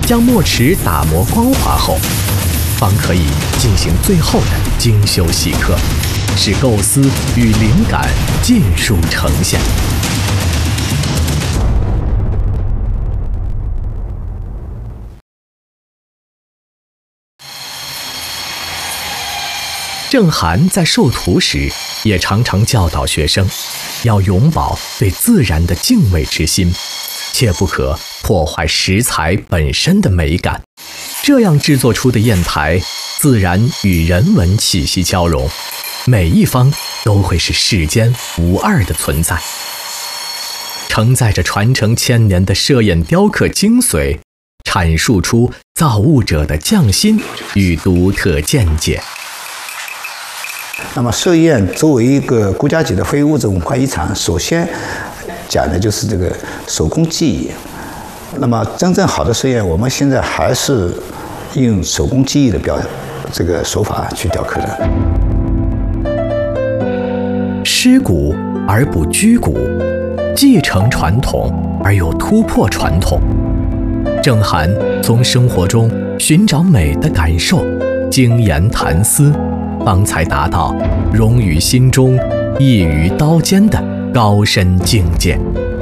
将墨池打磨光滑后，方可以进行最后的精修细刻，使构思与灵感尽数呈现。郑涵在授徒时，也常常教导学生，要永葆对自然的敬畏之心，切不可破坏石材本身的美感。这样制作出的砚台，自然与人文气息交融，每一方都会是世间无二的存在，承载着传承千年的摄影雕刻精髓，阐述出造物者的匠心与独特见解。 那么寿宴作为一个国家级的非物质文化遗产，首先讲的就是这个手工技艺。那么真正好的寿宴，我们现在还是用手工技艺的这个手法去雕刻的。 师古而不拘古，继承传统而又突破传统。郑涵从生活中寻找美的感受，精研谈思，方才达到融于心中、溢于刀尖的高深境界。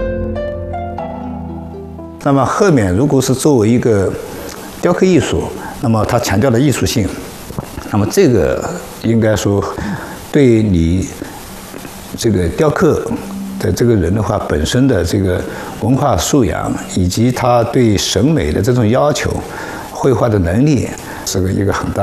那么后面如果是作为一个雕刻艺术，那么它强调了艺术性，那么这个应该说对你这个雕刻的这个人的话本身的这个文化素养，以及他对审美的这种要求、绘画的能力，是一个很大